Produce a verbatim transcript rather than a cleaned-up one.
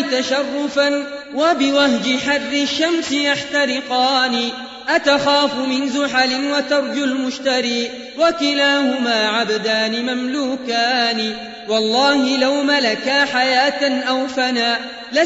تشرفا وبوهج حر الشمس يحترقان. أتخاف من زحل وترجو المشتري وكلاهما عبدان مملوكان. والله لو ملكا حياة أو فنا